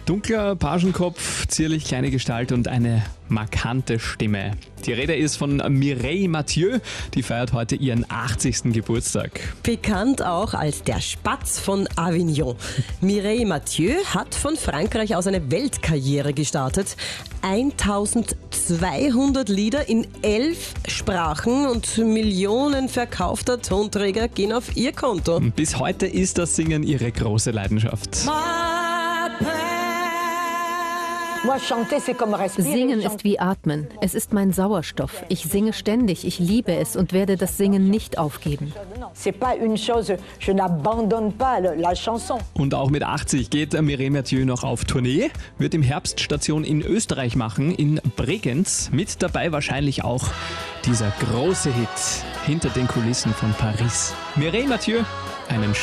Dunkler Pagenkopf, zierlich kleine Gestalt und eine markante Stimme. Die Rede ist von Mireille Mathieu, die feiert heute ihren 80. Geburtstag. Bekannt auch als der Spatz von Avignon. Mireille Mathieu hat von Frankreich aus eine Weltkarriere gestartet. 1200 Lieder in 11 Sprachen und Millionen verkaufter Tonträger gehen auf ihr Konto. Bis heute ist das Singen ihre große Leidenschaft. Singen ist wie Atmen. Es ist mein Sauerstoff. Ich singe ständig, ich liebe es und werde das Singen nicht aufgeben. Und auch mit 80 geht Mireille Mathieu noch auf Tournee, wird im Herbst Station in Österreich machen, in Bregenz. Mit dabei wahrscheinlich auch dieser große Hit hinter den Kulissen von Paris. Mireille Mathieu, einen